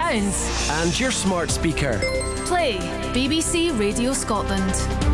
sounds. And your smart speaker. Play BBC Radio Scotland.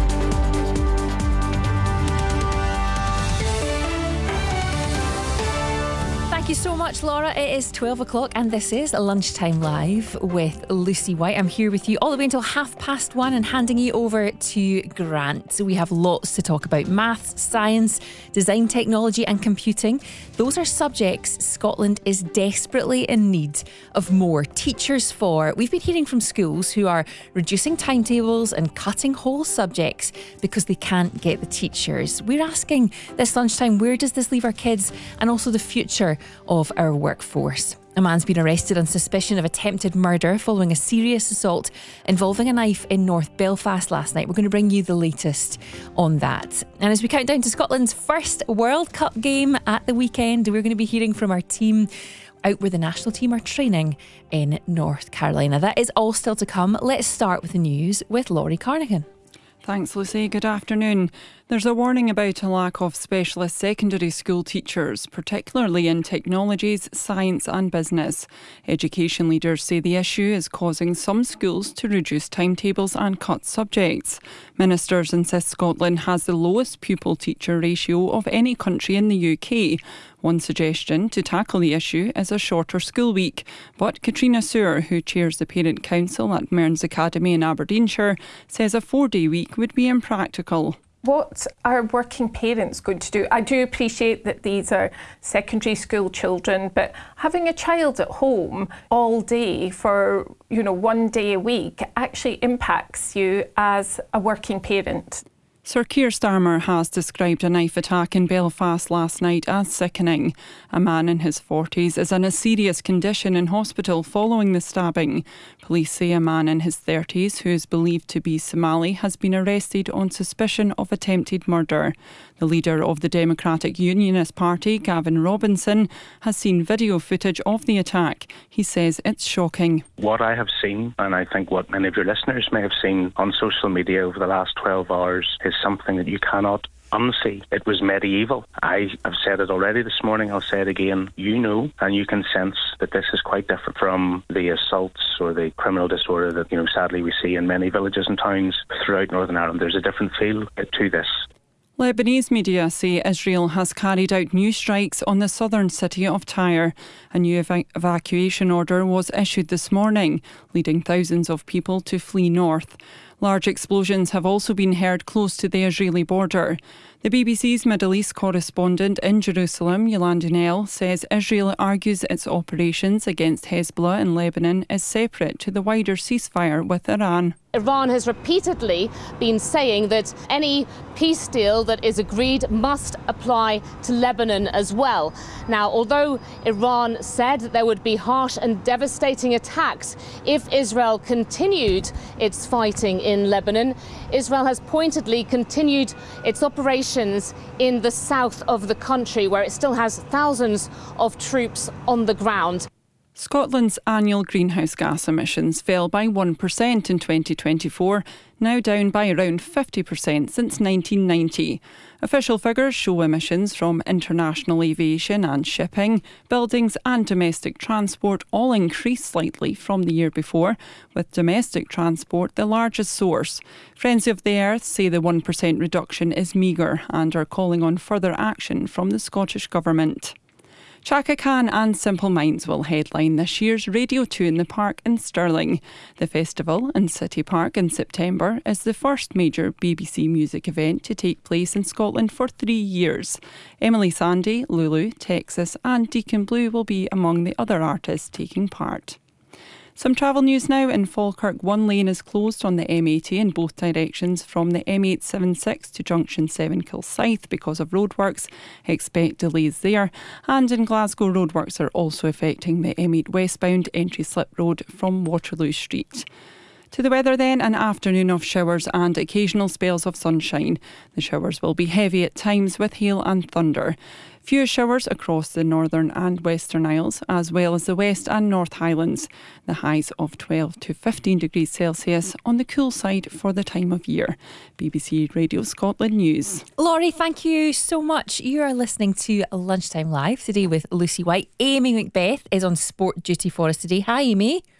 Thank you so much, Laura. It is 12 o'clock and this is Lunchtime Live with Lucy White. I'm here with you all the way until 1:30 and handing you over to Grant. We have lots to talk about. Maths, science, design, technology and computing. Those are subjects Scotland is desperately in need of more teachers for. We've been hearing from schools who are reducing timetables and cutting whole subjects because they can't get the teachers. We're asking this lunchtime, where does this leave our kids and also the future of our workforce? A man's been arrested on suspicion of attempted murder following a serious assault involving a knife in North Belfast last night. We're going to bring you the latest on that. And as we count down to Scotland's first World Cup game at the weekend, we're going to be hearing from our team out where the national team are training in North Carolina. That is all still to come. Let's start with the news with Laurie Carnigan. Thanks, Lucy. Good afternoon. There's a warning about a lack of specialist secondary school teachers, particularly in technologies, science and business. Education leaders say the issue is causing some schools to reduce timetables and cut subjects. Ministers insist Scotland has the lowest pupil-teacher ratio of any country in the UK. One suggestion to tackle the issue is a shorter school week, but Katrina Sewer, who chairs the Parent Council at Mearns Academy in Aberdeenshire, says a 4-day week would be impractical. What are working parents going to do? I do appreciate that these are secondary school children, but having a child at home all day for, 1 day a week actually impacts you as a working parent. Sir Keir Starmer has described a knife attack in Belfast last night as sickening. A man in his 40s is in a serious condition in hospital following the stabbing. Police say a man in his 30s, who is believed to be Somali, has been arrested on suspicion of attempted murder. The leader of the Democratic Unionist Party, Gavin Robinson, has seen video footage of the attack. He says it's shocking. What I have seen, and I think what many of your listeners may have seen on social media over the last 12 hours, is something that you cannot unsee. It was medieval. I have said it already this morning, I'll say it again. You know, and you can sense that this is quite different from the assaults or the criminal disorder that, sadly we see in many villages and towns throughout Northern Ireland. There's a different feel to this. Lebanese media say Israel has carried out new strikes on the southern city of Tyre. A new evacuation order was issued this morning, leading thousands of people to flee north. Large explosions have also been heard close to the Israeli border. The BBC's Middle East correspondent in Jerusalem, Yolanda Nell, says Israel argues its operations against Hezbollah in Lebanon is separate to the wider ceasefire with Iran. Iran has repeatedly been saying that any peace deal that is agreed must apply to Lebanon as well. Now, although Iran said that there would be harsh and devastating attacks if Israel continued its fighting in Lebanon, Israel has pointedly continued its operations in the south of the country, where it still has thousands of troops on the ground. Scotland's annual greenhouse gas emissions fell by 1% in 2024, now down by around 50% since 1990. Official figures show emissions from international aviation and shipping, buildings and domestic transport all increased slightly from the year before, with domestic transport the largest source. Friends of the Earth say the 1% reduction is meagre and are calling on further action from the Scottish Government. Chaka Khan and Simple Minds will headline this year's Radio 2 in the Park in Stirling. The festival in City Park in September is the first major BBC music event to take place in Scotland for 3 years. Emily Sandé, Lulu, Texas and Deacon Blue will be among the other artists taking part. Some travel news now. In Falkirk, one lane is closed on the M80 in both directions from the M876 to Junction 7 Kilsyth because of roadworks. Expect delays there. And in Glasgow, roadworks are also affecting the M8 westbound entry slip road from Waterloo Street. To the weather then, an afternoon of showers and occasional spells of sunshine. The showers will be heavy at times with hail and thunder. Few showers across the Northern and Western Isles, as well as the West and North Highlands. The highs of 12 to 15 degrees Celsius on the cool side for the time of year. BBC Radio Scotland News. Laurie, thank you so much. You are listening to Lunchtime Live today with Lucy White. Amy Macbeth is on sport duty for us today. Hi, Amy.